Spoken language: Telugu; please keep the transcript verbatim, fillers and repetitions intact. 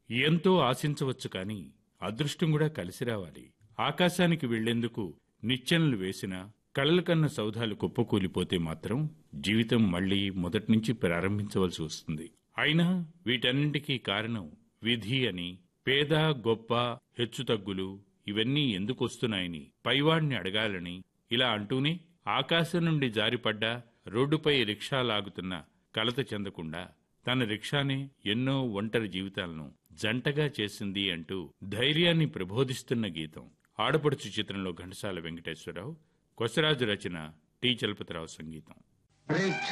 ఎంతో ఆశించవచ్చు కాని అదృష్టం కూడా కలిసి రావాలి. ఆకాశానికి వెళ్లేందుకు నిచ్చెనలు వేసినా కలలు కన్న సౌధాలు కుప్పకూలిపోతే మాత్రం జీవితం మళ్లీ మొదట్నుంచి ప్రారంభించవలసి వస్తుంది. అయినా వీటన్నింటికీ కారణం విధి అని, పేద గొప్ప హెచ్చుతగ్గులు ఇవన్నీ ఎందుకొస్తున్నాయని పైవాడిని అడగాలని ఇలా అంటూనే ఆకాశం నుండి జారిపడ్డా రోడ్డుపై రిక్షా లాగుతున్న కలత చెందకుండా తన రిక్షానే ఎన్నో ఒంటరి జీవితాలను జంటగా చేసింది అంటూ ధైర్యాన్ని ప్రబోధిస్తున్న గీతం ఆడపడుచు చిత్రంలో ఘంటసాల వెంకటేశ్వరరావు, కొసరాజు రచన, టి చలపతిరావు సంగీతం.